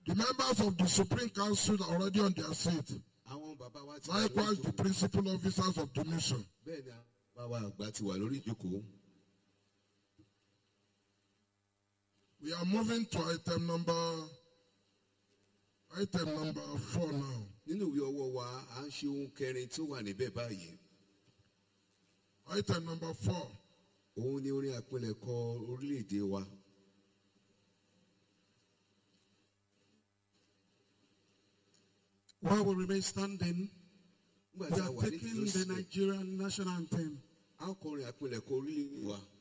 The members of the Supreme Council are already on their seat. Likewise, the principal officers of the mission. We are moving to item number 4 now. Item number 4. While we remain standing, we are taking the Nigerian national anthem.